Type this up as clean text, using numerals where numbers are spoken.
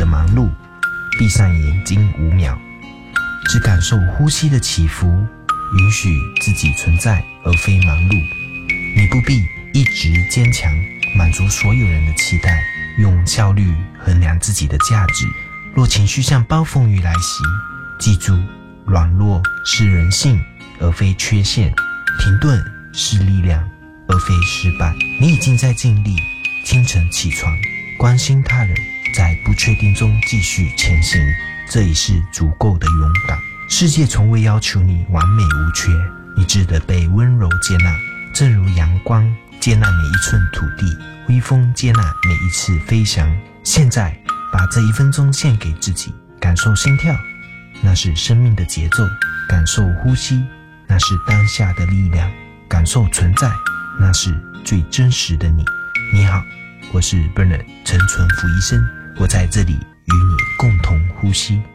的忙碌，闭上眼睛5秒，只感受呼吸的起伏，允许自己存在而非忙碌。你不必一直坚强，满足所有人的期待，用效率衡量自己的价值。若情绪像暴风雨来袭，记住，软弱是人性而非缺陷，停顿是力量而非失败。你已经在尽力，清晨起床，关心他人，在不确定中继续前行，这已是足够的勇敢。世界从未要求你完美无缺，你值得被温柔接纳，正如阳光接纳每一寸土地，微风接纳每一次飞翔。现在把这1分钟献给自己，感受心跳，那是生命的节奏；感受呼吸，那是当下的力量；感受存在，那是最真实的你。你好，我是 Bernard 陈纯福医生，我在这里与你共同呼吸。